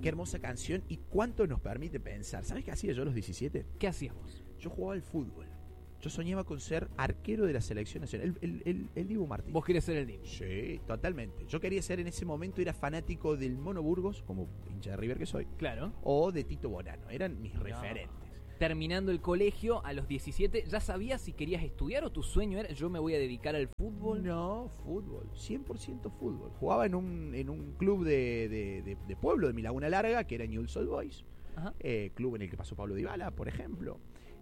qué hermosa canción y cuánto nos permite pensar. ¿Sabes qué hacía yo a los 17? ¿Qué hacías vos? Yo jugaba al fútbol. Yo soñaba con ser arquero de la selección nacional. El Dibu Martínez. ¿Vos querés ser el Dibu? Sí, totalmente. Yo quería ser en ese momento, era fanático del Mono Burgos, como hincha de River que soy. Claro. O de Tito Bonano. Eran mis referentes. Terminando el colegio, a los 17, ¿ya sabías si querías estudiar o tu sueño era yo me voy a dedicar al fútbol? No, fútbol. 100% fútbol. Jugaba en un club de pueblo de mi Laguna Larga, que era Newell's Old Boys. Club en el que pasó Pablo Dybala, por ejemplo.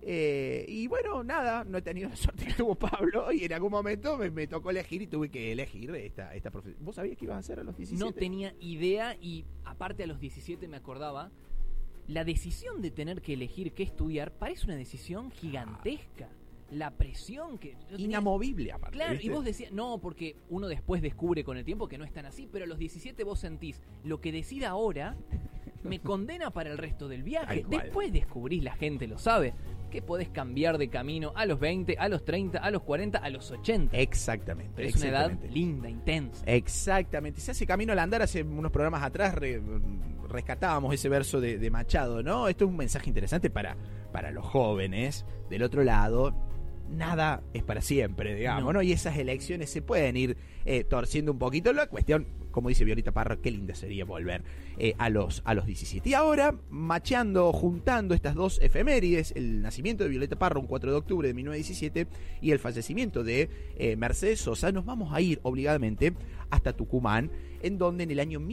Y bueno, nada, no he tenido la suerte que tuvo Pablo y en algún momento me tocó elegir y tuve que elegir esta profesión. ¿Vos sabías qué ibas a hacer a los 17? No tenía idea y aparte a los 17 me acordaba, la decisión de tener que elegir qué estudiar parece una decisión gigantesca. La presión que... Inamovible aparte. Claro, ¿viste? y vos decías, no, porque uno después descubre con el tiempo que no es tan así, pero a los 17 vos sentís, lo que decida ahora me condena para el resto del viaje. Después descubrís, la gente lo sabe, que podés cambiar de camino a los 20, a los 30, a los 40, a los 80. Exactamente. Pero es una edad linda, intensa. Exactamente. Se hace camino al andar. Hace unos programas atrás rescatábamos ese verso de Machado, ¿no? Esto es un mensaje interesante para los jóvenes. Del otro lado, nada es para siempre, digamos, ¿no? Y esas elecciones se pueden ir torciendo un poquito. La cuestión, como dice Violeta Parra, qué linda sería volver a los 17. Y ahora, juntando estas dos efemérides, el nacimiento de Violeta Parra, un 4 de octubre de 1917, y el fallecimiento de Mercedes Sosa, nos vamos a ir obligadamente hasta Tucumán, en donde en el año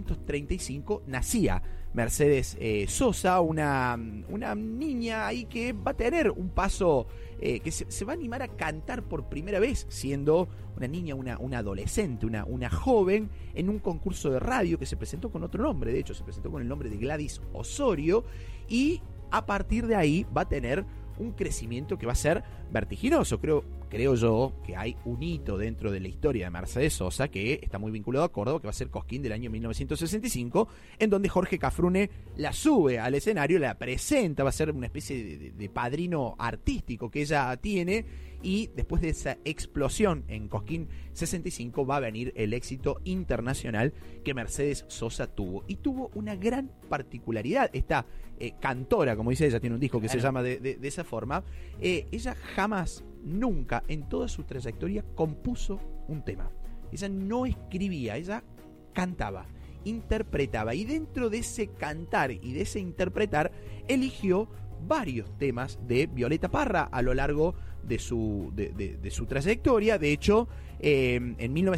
1935 nacía Mercedes Sosa, una niña ahí que va a tener un paso, que se va a animar a cantar por primera vez, siendo una niña, una adolescente, una joven, en un concurso de radio que se presentó con otro nombre. De hecho, se presentó con el nombre de Gladys Osorio, y a partir de ahí va a tener un crecimiento que va a ser vertiginoso. Creo yo que hay un hito dentro de la historia de Mercedes Sosa que está muy vinculado a Córdoba, que va a ser Cosquín del año 1965, en donde Jorge Cafrune la sube al escenario, la presenta, va a ser una especie de padrino artístico que ella tiene, y después de esa explosión en Cosquín 65 va a venir el éxito internacional que Mercedes Sosa tuvo. Y tuvo una gran particularidad, esta cantora, como dice ella, tiene un disco que se llama de esa forma. Ella jamás, nunca en toda su trayectoria compuso un tema. Ella no escribía, ella cantaba, interpretaba, y dentro de ese cantar y de ese interpretar eligió varios temas de Violeta Parra a lo largo de su trayectoria. De hecho, en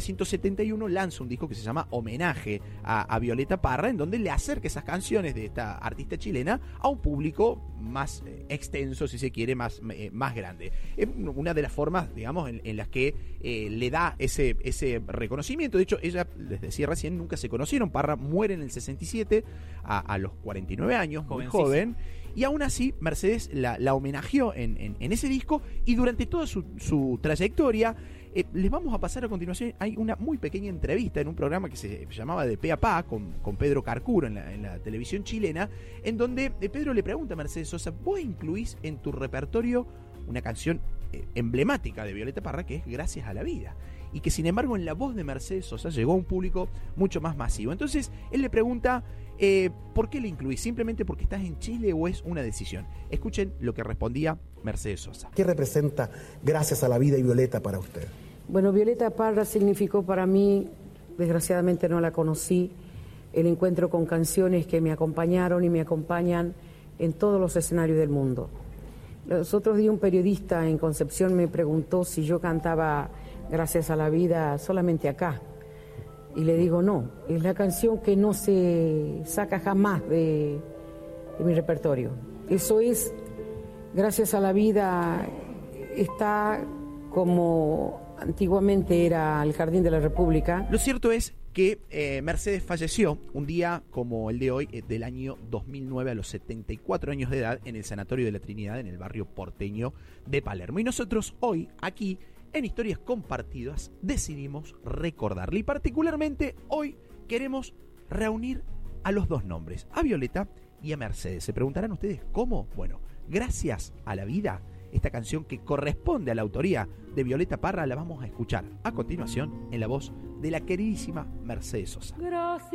1971 lanza un disco que se llama Homenaje a Violeta Parra, en donde le acerca esas canciones de esta artista chilena a un público más extenso, si se quiere, más grande. Es una de las formas, digamos, en las que le da ese reconocimiento. De hecho, ella, les decía recién, nunca se conocieron. Parra muere en el 67 a los 49 años, muy joven. Y aún así, Mercedes la homenajeó en ese disco, y durante toda su trayectoria. Les vamos a pasar a continuación. Hay una muy pequeña entrevista en un programa que se llamaba De Pe a Pa con Pedro Carcuro en la televisión chilena, en donde Pedro le pregunta a Mercedes Sosa: ¿vos incluís en tu repertorio una canción emblemática de Violeta Parra, que es Gracias a la Vida? Y que sin embargo en la voz de Mercedes Sosa llegó a un público mucho más masivo. Entonces él le pregunta: ¿por qué le incluís? ¿Simplemente porque estás en Chile o es una decisión? Escuchen lo que respondía Mercedes Sosa. ¿Qué representa Gracias a la Vida y Violeta para usted? Bueno, Violeta Parra significó para mí, desgraciadamente no la conocí, el encuentro con canciones que me acompañaron y me acompañan en todos los escenarios del mundo. Los otros días un periodista en Concepción me preguntó si yo cantaba Gracias a la Vida solamente acá. Y le digo, no, es la canción que no se saca jamás de mi repertorio. Eso es, Gracias a la Vida está como antiguamente era el Jardín de la República. Lo cierto es que Mercedes falleció un día como el de hoy, del año 2009, a los 74 años de edad, en el Sanatorio de la Trinidad, en el barrio porteño de Palermo. Y nosotros hoy, aquí, en Historias Compartidas, decidimos recordarle. Y particularmente hoy queremos reunir a los dos nombres, a Violeta y a Mercedes. Se preguntarán ustedes cómo. Bueno, Gracias a la Vida, esta canción que corresponde a la autoría de Violeta Parra, la vamos a escuchar a continuación en la voz de la queridísima Mercedes Sosa. Gracias